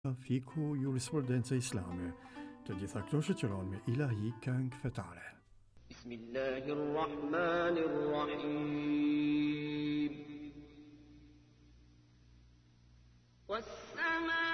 فيكو يورسبردنس إسلامي تدي ثاكتوش تلون إلهي كانك فتعالى. بسم الله الرحمن الرحيم. والسماء